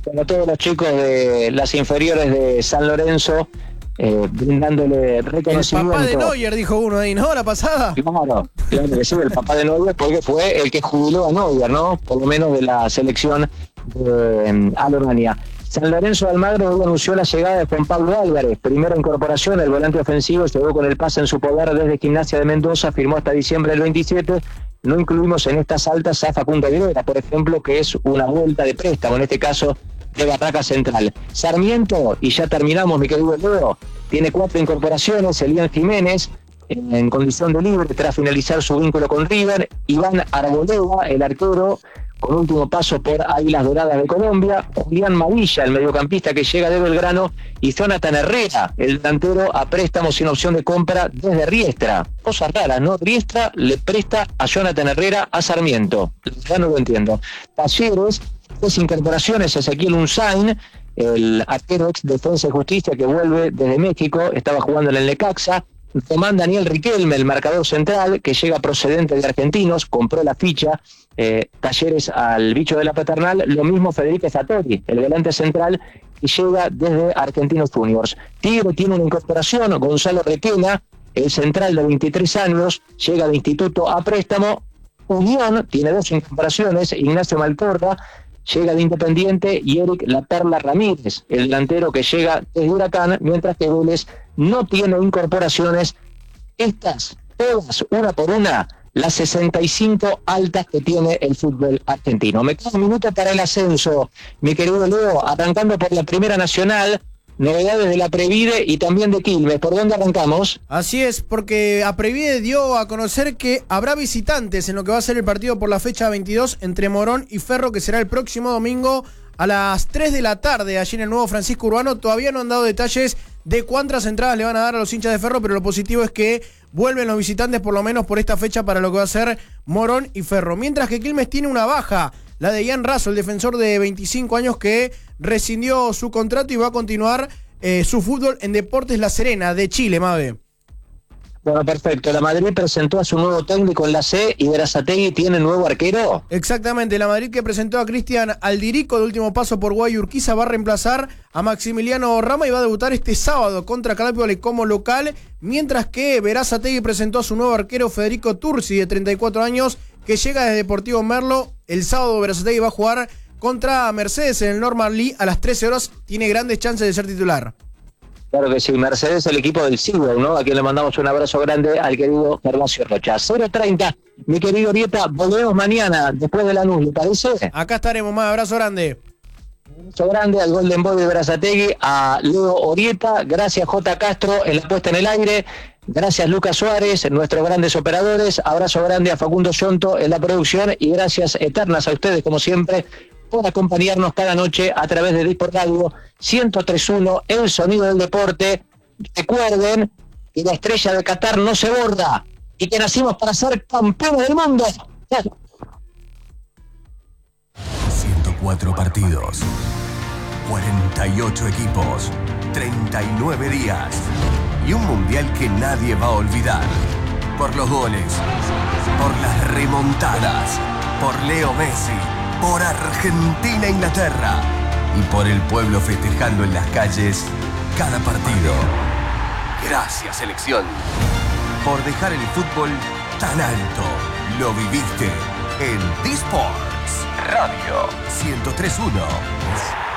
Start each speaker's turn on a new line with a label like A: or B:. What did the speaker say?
A: como todos los chicos de las inferiores de San Lorenzo, brindándole reconocimiento.
B: El papá de Neuer, dijo uno ahí, ¿no? La pasada.
A: Claro que sí, el papá de Neuer, porque fue el que jubiló a Neuer, ¿no? Por lo menos de la selección de Alemania. San Lorenzo de Almagro anunció la llegada de Juan Pablo Álvarez, primera incorporación, el volante ofensivo, llegó con el pase en su poder desde Gimnasia de Mendoza, firmó hasta diciembre del 27. No incluimos en estas altas a Facundo Aguilera, por ejemplo, que es una vuelta de préstamo, en este caso de Barraca Central. Sarmiento, y ya terminamos, mi querido Leo, tiene 4 incorporaciones, Elian Jiménez, en condición de libre tras finalizar su vínculo con River, Iván Arboleda, el arquero, con último paso por Águilas Doradas de Colombia, Julián Mavilla, el mediocampista que llega de Belgrano, y Jonathan Herrera, el delantero a préstamo sin opción de compra desde Riestra. Cosas raras, ¿no? Riestra le presta a Jonathan Herrera a Sarmiento. Ya no lo entiendo. Talleres, 3 incorporaciones, Ezequiel Unzain, el arquero ex Defensa y Justicia que vuelve desde México, estaba jugando en el Necaxa. Tomán Daniel Riquelme, el marcador central, que llega procedente de Argentinos, compró la ficha, Talleres al bicho de la Paternal. Lo mismo Federico Fattori, el volante central, que llega desde Argentinos Juniors. Tigre tiene una incorporación, Gonzalo Requena, el central de 23 años, llega de Instituto a préstamo. Unión tiene 2 incorporaciones, Ignacio Malcorda, llega de Independiente, y Eric La Perla Ramírez, el delantero que llega desde Huracán, mientras que Vélez no tiene incorporaciones. Estas, todas, una por una, las 65 altas que tiene el fútbol argentino. Me queda un minuto para el ascenso, mi querido Leo, arrancando por la Primera Nacional, novedades de la Previde y también de Quilmes. ¿Por dónde arrancamos?
B: Así es, porque a Previde dio a conocer que habrá visitantes en lo que va a ser el partido por la fecha 22 entre Morón y Ferro, que será el próximo domingo a las 3 de la tarde, allí en el nuevo Francisco Urbano. Todavía no han dado detalles de cuántas entradas le van a dar a los hinchas de Ferro, pero lo positivo es que vuelven los visitantes por lo menos por esta fecha para lo que va a ser Morón y Ferro. Mientras que Quilmes tiene una baja, la de Ian Razo, el defensor de 25 años que rescindió su contrato y va a continuar su fútbol en Deportes La Serena de Chile, Mabe.
A: Bueno, perfecto. La Madrid presentó a su nuevo técnico en la C y Berazategui tiene nuevo arquero.
B: Exactamente, la Madrid, que presentó a Cristian Aldirico de último paso por Guayurquiza, va a reemplazar a Maximiliano Rama y va a debutar este sábado contra Calapoli como local, mientras que Berazategui presentó a su nuevo arquero Federico Turci, de 34 años, que llega desde Deportivo Merlo. El sábado Berazategui va a jugar contra Mercedes en el Normal Lee a las 13 horas. Tiene grandes chances de ser titular.
A: Claro que sí, Mercedes, el equipo del Sigüe, ¿no? A quien le mandamos un abrazo grande al querido Gervasio Rocha. 0:30, mi querido Orieta, volvemos mañana, después de la luz, ¿le parece?
B: Acá estaremos, más abrazo grande.
A: Un abrazo grande al Golden Boy de Berazategui, a Leo Orieta, gracias J. Castro en la puesta en el aire, gracias Lucas Suárez, nuestros grandes operadores, abrazo grande a Facundo Yonto en la producción y gracias eternas a ustedes, como siempre, por acompañarnos cada noche a través de Disport Radio 103.1, el sonido del deporte. Recuerden que la estrella de Qatar no se borda y que nacimos para ser campeones del mundo.
C: 104 partidos, 48 equipos, 39 días y un mundial que nadie va a olvidar. Por los goles, por las remontadas, por Leo Messi, por Argentina-Inglaterra y por el pueblo festejando en las calles cada partido. Gracias, selección, por dejar el fútbol tan alto. Lo viviste en Disports Radio 103.1.